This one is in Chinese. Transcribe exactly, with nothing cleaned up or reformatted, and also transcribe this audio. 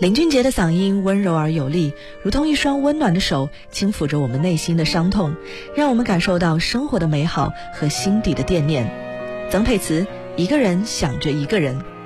林俊杰的嗓音温柔而有力，如同一双温暖的手轻抚着我们内心的伤痛，让我们感受到生活的美好和心底的惦念。曾沛慈，一个人想着一个人。